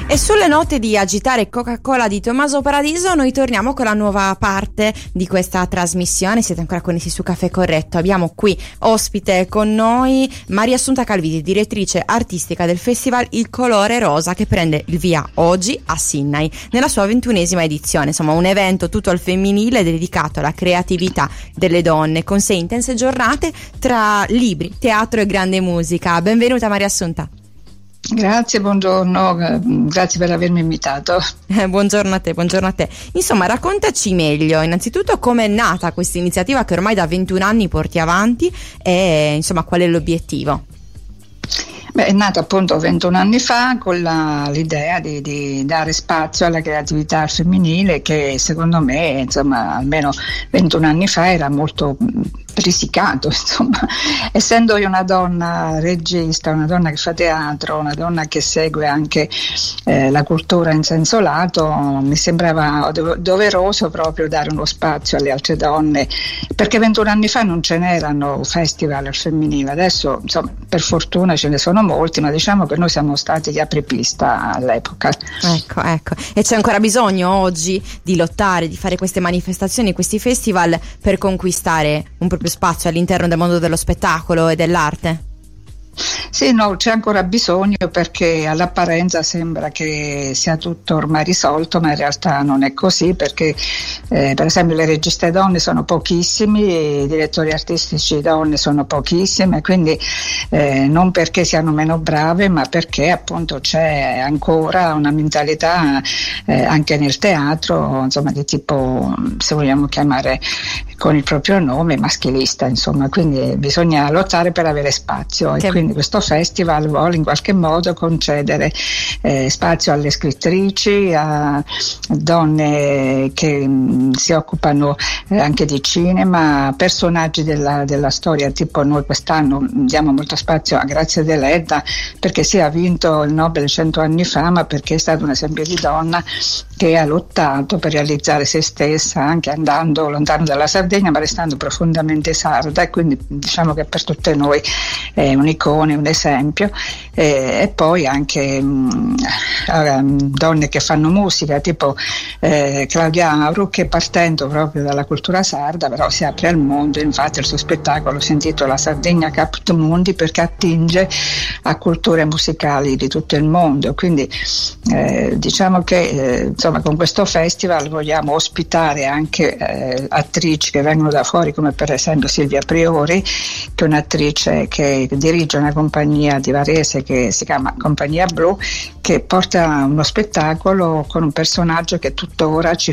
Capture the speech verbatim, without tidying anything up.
E sulle note di Agitare Coca-Cola di Tommaso Paradiso noi torniamo con la nuova parte di questa trasmissione. Siete ancora connessi su Caffè Corretto. Abbiamo qui ospite con noi Maria Assunta Calviti, direttrice artistica del festival Il Colore Rosa, che prende il via oggi a Sydney nella sua ventunesima edizione. Insomma, un evento tutto al femminile dedicato alla creatività delle donne, con sei intense giornate tra libri, teatro e grande musica. Benvenuta Maria Assunta. Grazie, buongiorno, grazie per avermi invitato. Eh, buongiorno a te, buongiorno a te. Insomma, raccontaci meglio, innanzitutto come è nata questa iniziativa che ormai da ventuno anni porti avanti e insomma qual è l'obiettivo? Beh, è nato appunto ventuno anni fa con la, l'idea di, di dare spazio alla creatività femminile, che secondo me, insomma, almeno ventuno anni fa era molto risicato, insomma, essendo io una donna regista, una donna che fa teatro, una donna che segue anche eh, la cultura in senso lato, mi sembrava doveroso proprio dare uno spazio alle altre donne, perché ventuno anni fa non ce n'erano festival al femminile. Adesso, insomma, per fortuna ce ne sono molti, ma diciamo che noi siamo stati gli apripista all'epoca. Ecco, ecco. E c'è ancora bisogno oggi di lottare, di fare queste manifestazioni, questi festival per conquistare un proprio spazio all'interno del mondo dello spettacolo e dell'arte? Sì, no, c'è ancora bisogno, perché all'apparenza sembra che sia tutto ormai risolto, ma in realtà non è così, perché eh, per esempio le registe donne sono pochissimi, i direttori artistici donne sono pochissime, quindi eh, non perché siano meno brave, ma perché appunto c'è ancora una mentalità eh, anche nel teatro, insomma, di tipo, se vogliamo chiamare con il proprio nome, maschilista, insomma, quindi bisogna lottare per avere spazio. Che... E quindi questo festival vuole in qualche modo concedere eh, spazio alle scrittrici, a donne che mh, si occupano eh, anche di cinema, personaggi della, della storia, tipo noi quest'anno diamo molto spazio a Grazia Deledda, perché sì, ha vinto il Nobel cento anni fa, ma perché è stata un esempio di donna che ha lottato per realizzare se stessa, anche andando lontano dalla Sardegna, ma restando profondamente sarda, e quindi diciamo che per tutte noi è un'icona, un esempio. E, e poi anche mh, donne che fanno musica, tipo eh, Claudia Auru, che partendo proprio dalla cultura sarda però si apre al mondo. Infatti il suo spettacolo si intitola Sardegna Caput Mundi, perché attinge a culture musicali di tutto il mondo. Quindi eh, diciamo che eh, insomma, con questo festival vogliamo ospitare anche eh, attrici che vengono da fuori, come per esempio Silvia Priori, che è un'attrice che dirige una compagnia di Varese che si chiama Compagnia Blu, che porta uno spettacolo con un personaggio che tuttora ci